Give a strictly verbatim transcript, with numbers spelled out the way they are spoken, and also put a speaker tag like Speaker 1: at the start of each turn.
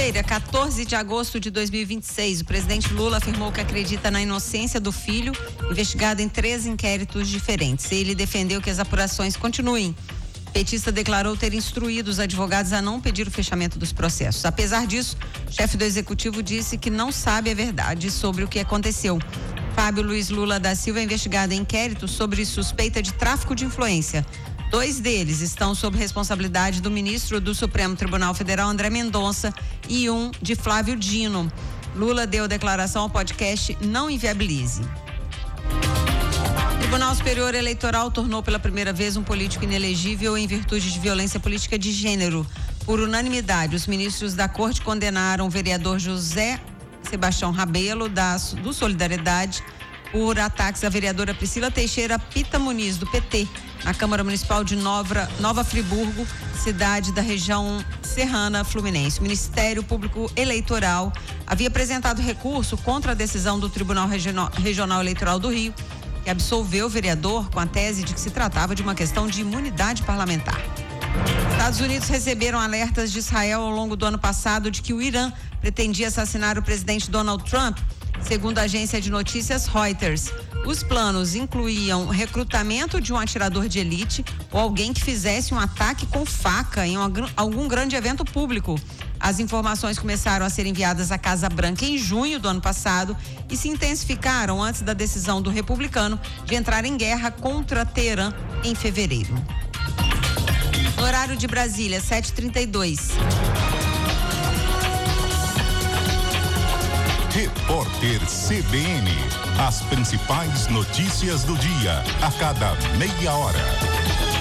Speaker 1: Quinta-feira, quatorze de agosto de dois mil e vinte e seis, o presidente Lula afirmou que acredita na inocência do filho, investigado em três inquéritos diferentes. Ele defendeu que as apurações continuem. O petista declarou ter instruído os advogados a não pedir o fechamento dos processos. Apesar disso, o chefe do executivo disse que não sabe a verdade sobre o que aconteceu. Fábio Luiz Lula da Silva é investigado em inquérito sobre suspeita de tráfico de influência. Dois deles estão sob responsabilidade do ministro do Supremo Tribunal Federal, André Mendonça, e um de Flávio Dino. Lula deu declaração ao podcast Não Inviabilize. O Tribunal Superior Eleitoral tornou pela primeira vez um político inelegível em virtude de violência política de gênero. Por unanimidade, os ministros da Corte condenaram o vereador José Sebastião Rabelo, da, do Solidariedade, por ataques à vereadora Priscila Teixeira Pita Muniz, do P T, na Câmara Municipal de Nova, Nova Friburgo, cidade da região serrana fluminense. O Ministério Público Eleitoral havia apresentado recurso contra a decisão do Tribunal Regional, Regional Eleitoral do Rio, que absolveu o vereador com a tese de que se tratava de uma questão de imunidade parlamentar. Estados Unidos receberam alertas de Israel ao longo do ano passado de que o Irã pretendia assassinar o presidente Donald Trump, segundo a agência de notícias Reuters. Os planos incluíam o recrutamento de um atirador de elite ou alguém que fizesse um ataque com faca em algum grande evento público. As informações começaram a ser enviadas à Casa Branca em junho do ano passado e se intensificaram antes da decisão do republicano de entrar em guerra contra Teherã em fevereiro. No horário de Brasília, sete e trinta e dois.
Speaker 2: Repórter C B N. As principais notícias do dia, a cada meia hora.